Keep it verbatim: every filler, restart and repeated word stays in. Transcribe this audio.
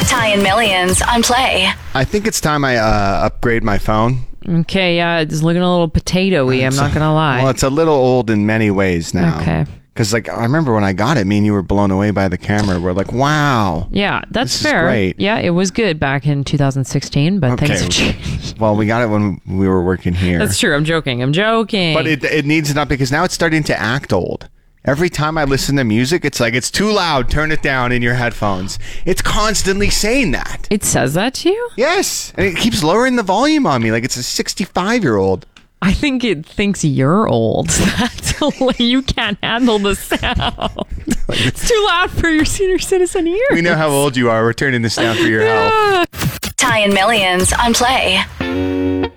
Ty and Millions on Play. I think it's time I uh, upgrade my phone. Okay, yeah, it's looking a little potato-y, I'm not going to lie. Well, it's a little old in many ways now. Okay. Because, like, I remember when I got it, me and you were blown away by the camera. We're like, wow. Yeah, that's this fair. Is great. Yeah, it was good back in two thousand sixteen, but Okay. things have changed. Well, we got it when we were working here. That's true. I'm joking. I'm joking. But it, it needs an up because now it's starting to act old. Every time I listen to music, it's like, it's too loud. Turn it down in your headphones. It's constantly saying that. It says that to you? Yes. And it keeps lowering the volume on me like it's a sixty-five-year-old. I think it thinks you're old. That's you can't handle the sound. It's too loud for your senior citizen ears. We know how old you are. We're turning this down for your health. Ty and Millions on Play.